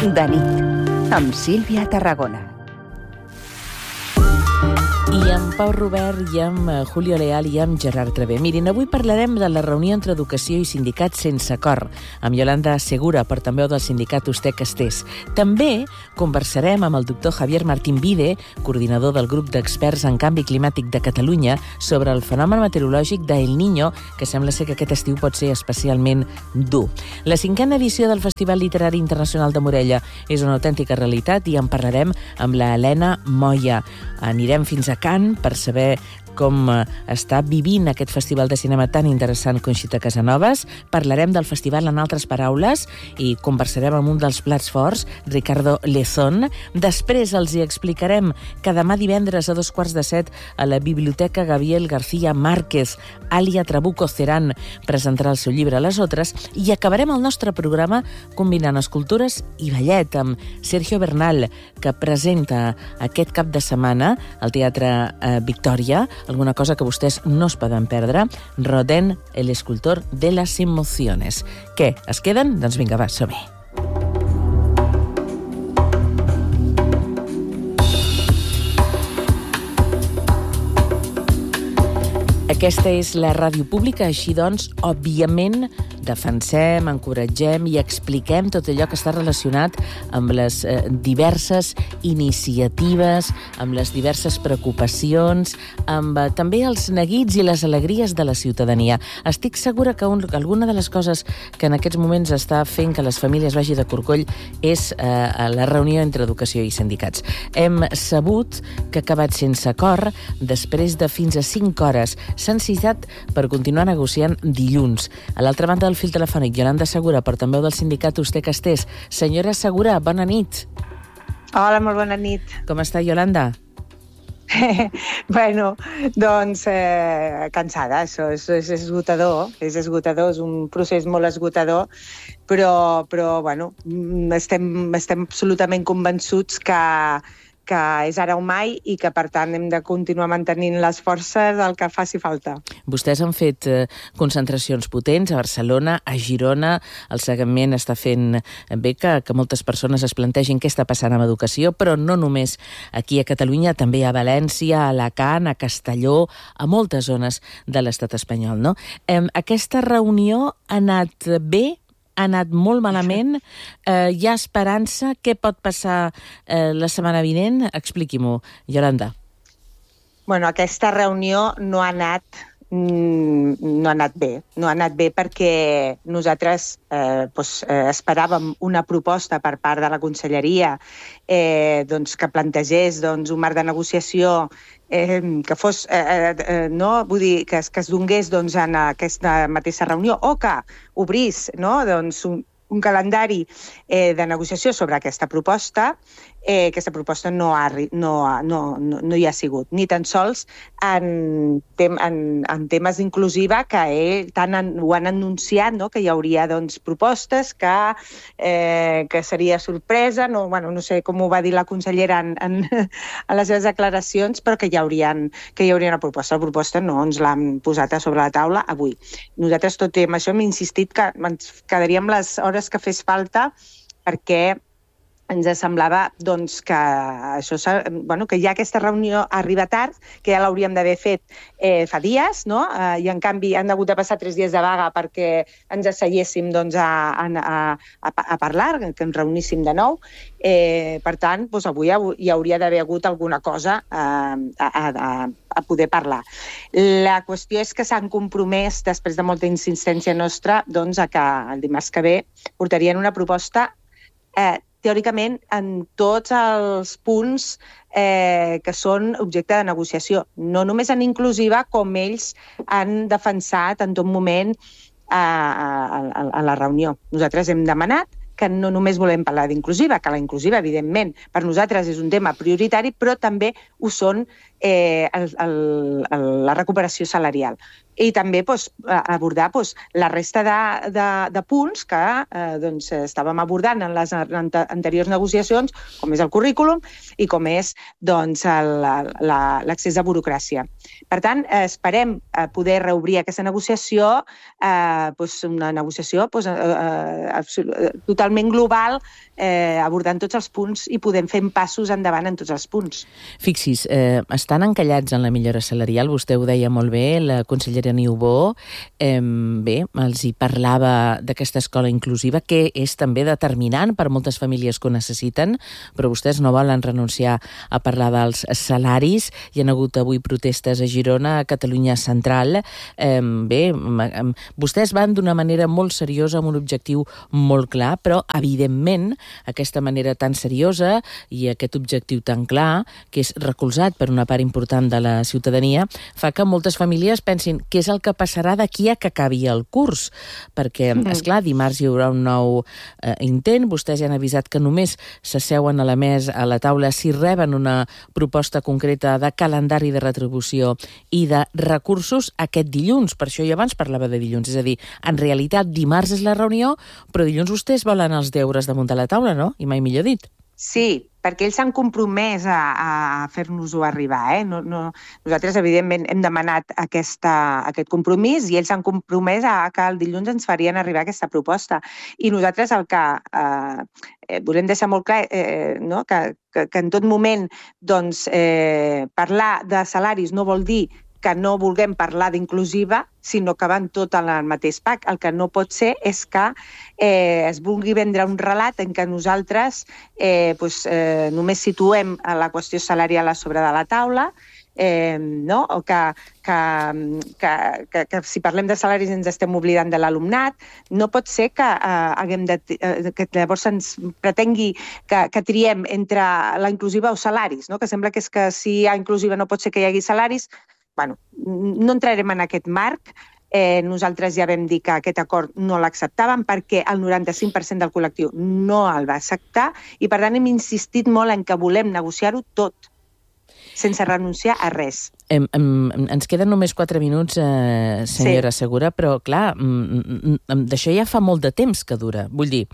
De nit, amb Sílvia Tarragona. I amb Pau Robert, i amb Julio Leal, i amb Gerard Travé. Mirin, avui parlarem de la reunió entre educació i sindicats sense acord, amb Yolanda Segura, portaveu del sindicat Usté-Castés. També conversarem amb el doctor Javier Martín Vide, coordinador del grup d'experts en canvi climàtic de Catalunya, sobre el fenomen meteorològic d'El Niño, que sembla ser que aquest estiu pot ser especialment dur. La 5a edició del Festival Literari Internacional de Morella és una autèntica realitat i en parlarem amb la Helena Moya. Anirem fins a Cannes per saber com està vivint aquest festival de cinema tan interessant Conxita Casanovas. Parlarem del festival en altres paraules i conversarem amb un dels plats forts, Ricardo Lezón. Després els hi explicarem que demà divendres a 6:15 a la Biblioteca Gabriel García Márquez, Alia Trabuco Ceran presentarà el seu llibre Les Otres, i acabarem el nostre programa combinant escultures i ballet amb Sergio Bernal, que presenta aquest cap de setmana al Teatre Victòria alguna cosa que vostès no es poden perdre, Rodin, el escultor de las emociones. Què, es queden? Doncs vinga, va, som-hi. Aquesta és la ràdio pública, així doncs, òbviament, defensem, encoratgem i expliquem tot allò que està relacionat amb les diverses iniciatives, amb les diverses preocupacions, amb també els neguits i les alegries de la ciutadania. Estic segura que alguna de les coses que en aquests moments està fent que les famílies vagi de corcoll és la reunió entre educació i sindicats. Hem sabut que ha acabat sense acord després de fins a 5 hores. S'han citat per continuar negociant dilluns. A l'altra banda del fil telefònic, Yolanda Segura, portaveu del sindicat Usté-Castés. Senyora Segura, bona nit. Hola, molt bona nit. Com està, Yolanda? Bueno, doncs cansada, això és esgotador, és un procés molt esgotador, però bueno, estem absolutament convençuts que és ara o mai i que, per tant, hem de continuar mantenint les forces del que faci falta. Vostès han fet concentracions potents a Barcelona, a Girona. El seguiment està fent bé que moltes persones es plantegin què està passant amb educació, però no només aquí a Catalunya, també a València, a Alacant, a Castelló, a moltes zones de l'estat espanyol, no? Aquesta reunió ha anat bé? Ha anat molt malament? Hi ha esperança? Què pot passar la setmana vinent? Expliqui-m'ho, Yolanda. Bueno, aquesta reunió no ha anat bé. No ha anat bé perquè nosaltres esperàvem una proposta per part de la Conselleria que plantegés un marc de negociació que fos, vull dir, que es donés en aquesta mateixa reunió o que obrís un calendari de negociació sobre aquesta proposta. Aquesta proposta no hi ha sigut, ni tan sols en temes d'inclusiva, que tant ho han anunciat, que hi hauria propostes, que seria sorpresa, no sé com ho va dir la consellera en les seves declaracions, però que hi hauria una proposta. La proposta no ens l'han posat a sobre la taula avui. Nosaltres, tot i amb això, hem insistit que ens quedaríem les hores que fes falta, perquè ens semblava que ja aquesta reunió arriba tard, que ja l'hauríem d'haver fet fa dies, no? I en canvi han hagut de passar 3 dies de vaga perquè ens asseiéssim a parlar, que ens reuníssim de nou. Per tant, avui hi hauria d'haver hagut alguna cosa a poder parlar. La qüestió és que s'han compromès, després de molta insistència nostra, a que el dimarts que ve portarien una proposta teòricament en tots els punts que són objecte de negociació. No només en inclusiva, com ells han defensat en tot moment a la reunió. Nosaltres hem demanat que no només volem parlar d'inclusiva, que la inclusiva, evidentment, per nosaltres és un tema prioritari, però també ho són la recuperació salarial. I també abordar la resta de punts que estàvem abordant en les anteriors negociacions, com és el currículum i com és l'accés a burocràcia. Per tant, esperem poder reobrir aquesta negociació, una negociació totalment global, abordant tots els punts i podem fer passos endavant en tots els punts. Fixis, estan encallats en la millora salarial, vostè ho deia molt bé, la consellera Niubó, els hi parlava d'aquesta escola inclusiva, que és també determinant per moltes famílies que ho necessiten, però vostès no volen renunciar a parlar dels salaris. Hi ha hagut avui protestes a Girona, a Catalunya Central. Vostès van d'una manera molt seriosa, amb un objectiu molt clar, però, evidentment, aquesta manera tan seriosa i aquest objectiu tan clar, que és recolzat per una part important de la ciutadania, fa que moltes famílies pensin què és el que passarà d'aquí a que acabi el curs. Perquè, esclar, dimarts hi haurà un nou intent, vostès ja han avisat que només s'asseuen a la taula si reben una proposta concreta de calendari de retribució i de recursos aquest dilluns. Per això jo abans parlava de dilluns. És a dir, en realitat dimarts és la reunió, però dilluns vostès volen els deures damunt de la taula, no? I mai millor dit. Sí, perquè ells s'han compromès a fer-nos-ho arribar. Nosaltres, evidentment, hem demanat aquest compromís i ells s'han compromès que el dilluns ens farien arribar aquesta proposta. I nosaltres el que volem deixar molt clar, que en tot moment parlar de salaris no vol dir que no vulguem parlar d'inclusiva, sinó que van tot en el mateix pack. El que no pot ser és que es vulgui vendre un relat en què nosaltres només situem la qüestió salarial a sobre de la taula, o que si parlem de salaris ens estem oblidant de l'alumnat. No pot ser que llavors se'ns pretengui que triem entre la inclusiva o salaris, que sembla que és que si hi ha inclusiva no pot ser que hi hagi salaris. No entrarem en aquest marc. Nosaltres ja vam dir que aquest acord no l'acceptàvem perquè el 95% del col·lectiu no el va acceptar i, per tant, hem insistit molt en que volem negociar-ho tot, sense renunciar a res. Ens queden només 4 minuts, senyora Segura, però, clar, d'això ja fa molt de temps que dura. Vull dir,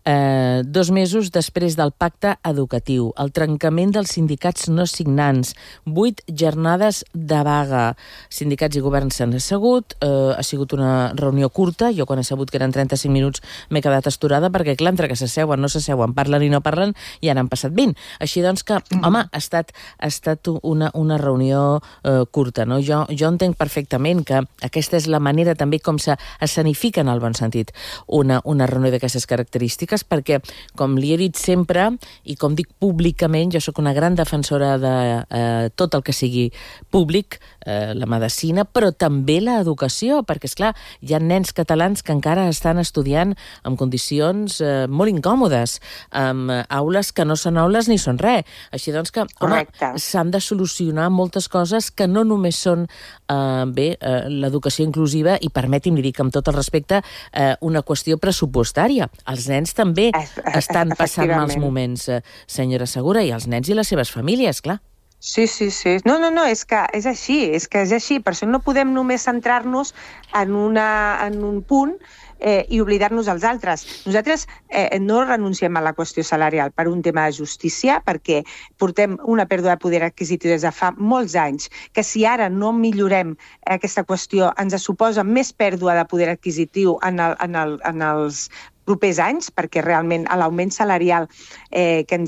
2 mesos després del pacte educatiu, el trencament dels sindicats no signants, 8 jornades de vaga. Sindicats i governs s'han assegut, ha sigut una reunió curta, jo quan he sabut que eren 35 minuts m'he quedat astorada perquè, clar, entre que s'asseuen, no s'asseuen, parlen i no parlen, ja n'han passat 20. Així doncs que, home, ha estat una reunió curta, no? Jo entenc perfectament que aquesta és la manera també com s'escenifica en el bon sentit una reunió d'aquestes característiques, perquè, com li he dit sempre, i com dic públicament, jo sóc una gran defensora de tot el que sigui públic, la medicina, però també l'educació, perquè, esclar, hi ha nens catalans que encara estan estudiant en condicions molt incòmodes, amb aules que no són aules ni són res. Així doncs que, home, s'han de solucionar moltes coses que no només són l'educació inclusiva i, permeti'm, li dic amb tot el respecte, una qüestió pressupostària. Els nens també estan passant mals moments, senyora Segura, i els nens i les seves famílies, clar. Sí. No, és que és així, Per això no podem només centrar-nos en un punt i oblidar-nos els altres. Nosaltres no renunciem a la qüestió salarial per un tema de justícia, perquè portem una pèrdua de poder adquisitiu des de fa molts anys, que si ara no millorem aquesta qüestió ens suposa més pèrdua de poder adquisitiu en els propers anys, perquè realment l'augment salarial que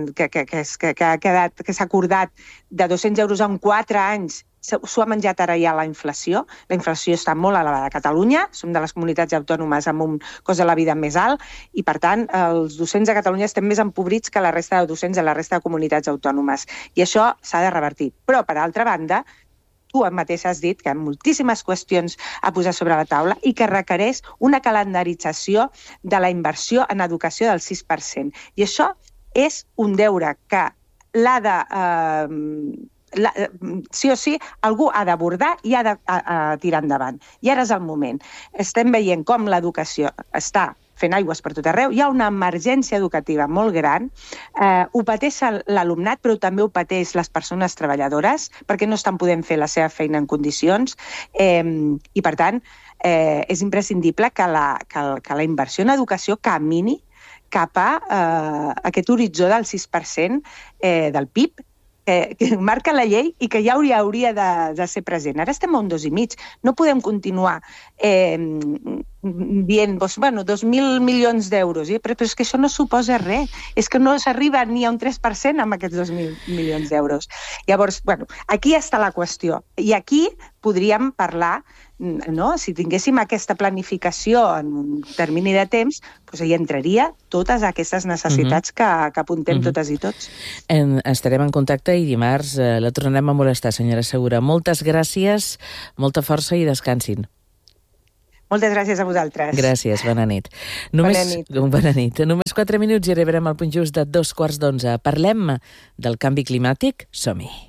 s'ha acordat de 200 euros en 4 anys s'ho ha menjat ara ja la inflació. La inflació està molt elevada a Catalunya, som de les comunitats autònomes amb un cost de la vida més alt i, per tant, els docents de Catalunya estem més empobrits que la resta de docents de la resta de comunitats autònomes. I això s'ha de revertir. Però, per altra banda, tu mateix has dit que hi ha moltíssimes qüestions a posar sobre la taula i que requereix una calendarització de la inversió en educació del 6%. I això és un deure que l'ha de... sí o sí, algú ha d'abordar i ha de tirar endavant. I ara és el moment. Estem veient com l'educació està fent aigües per tot arreu. Hi ha una emergència educativa molt gran. Ho pateix l'alumnat, però també ho pateix les persones treballadores, perquè no estan podent fer la seva feina en condicions. I, per tant, és imprescindible que la inversió en educació camini cap a aquest horitzó del 6% del PIB, que marca la llei i que ja hauria de ser present. Ara estem a un 2,5. No podem continuar dient, 2.000 milions d'euros, però és que això no suposa res. És que no s'arriba ni a un 3% amb aquests 2.000 milions d'euros. Llavors, aquí està la qüestió. I aquí podríem parlar, no? Si tinguéssim aquesta planificació en un termini de temps, doncs hi entraria totes aquestes necessitats que apuntem totes i tots. Estarem en contacte i dimarts la tornarem a molestar, senyora Segura. Moltes gràcies, molta força i descansin. Moltes gràcies a vosaltres. Gràcies, bona nit. Bona nit. Només 4 minuts i arribarem al punt just de 11:15. Parlem del canvi climàtic? Som-hi.